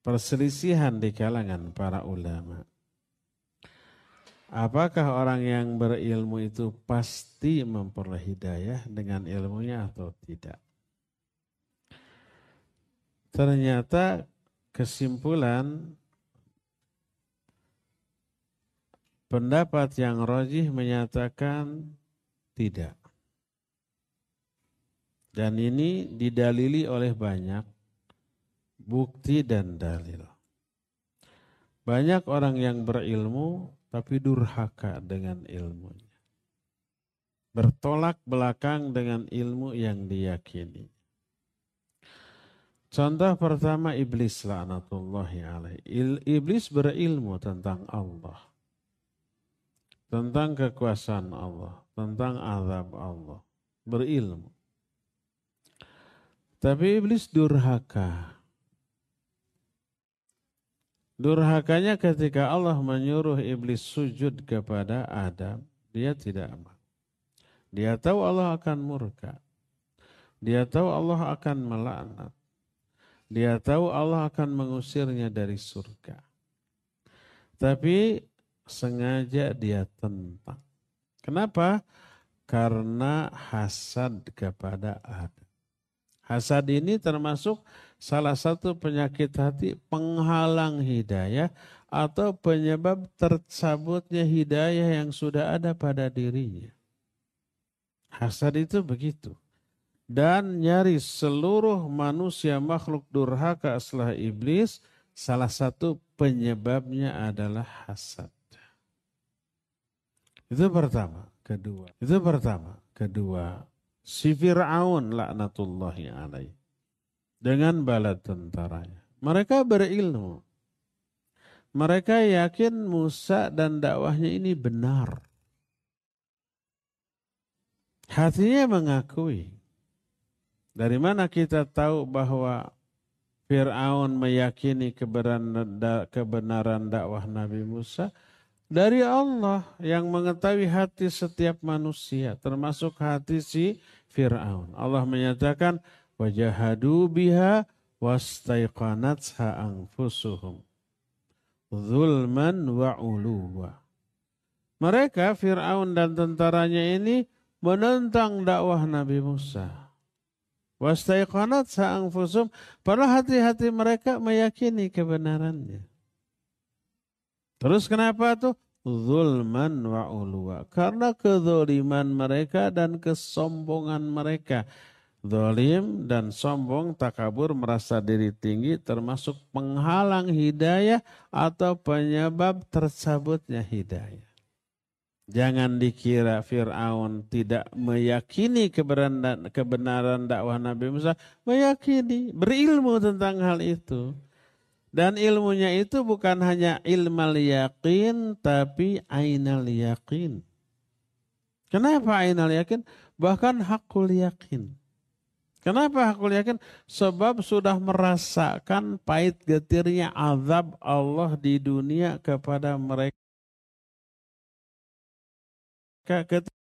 perselisihan di kalangan para ulama. Apakah orang yang berilmu itu pasti memperoleh hidayah dengan ilmunya atau tidak? Ternyata kesimpulan pendapat yang rajih menyatakan tidak. Dan ini didalili oleh banyak bukti dan dalil. Banyak orang yang berilmu tapi durhaka dengan ilmunya. Bertolak belakang dengan ilmu yang diyakini. Contoh pertama iblis laknatullahi alaih. Iblis berilmu tentang Allah. Tentang kekuasaan Allah. Tentang azab Allah. Berilmu. Tapi iblis durhaka. Durhakanya ketika Allah menyuruh iblis sujud kepada Adam, dia tidak mau. Dia tahu Allah akan murka. Dia tahu Allah akan melaknat. Dia tahu Allah akan mengusirnya dari surga. Tapi sengaja dia tentang. Kenapa? Karena hasad kepada Adam. Hasad ini termasuk salah satu penyakit hati penghalang hidayah atau penyebab tercabutnya hidayah yang sudah ada pada dirinya. Hasad itu begitu. Dan nyaris seluruh manusia makhluk durhaka setelah iblis, salah satu penyebabnya adalah hasad. Itu pertama. Kedua. Si Fir'aun laknatullahi alaih. Dengan bala tentaranya. Mereka berilmu. Mereka yakin Musa dan dakwahnya ini benar. Hatinya mengakui. Dari mana kita tahu bahwa Fir'aun meyakini kebenaran dakwah Nabi Musa? Dari Allah yang mengetahui hati setiap manusia, termasuk hati si Fir'aun. Allah menyatakan, wajahadu biha wastaiqanatha anfusuhum zulman wa uluwa. Mereka, Fir'aun dan tentaranya ini menentang dakwah Nabi Musa. Wastaiqanatha anfusuhum, padahal hati-hati mereka meyakini kebenarannya. Terus kenapa tuh? Zulman wa uluwa. Karena kezaliman mereka dan kesombongan mereka. Zalim dan sombong, takabur, merasa diri tinggi termasuk penghalang hidayah atau penyebab tercabutnya hidayah. Jangan dikira Fir'aun tidak meyakini kebenaran dakwah Nabi Musa. Meyakini, berilmu tentang hal itu. Dan ilmunya itu bukan hanya ilmal yakin, tapi ainal yakin. Kenapa ainal yakin? Bahkan hakul yakin. Kenapa hakul yakin? Sebab sudah merasakan pahit getirnya azab Allah di dunia kepada mereka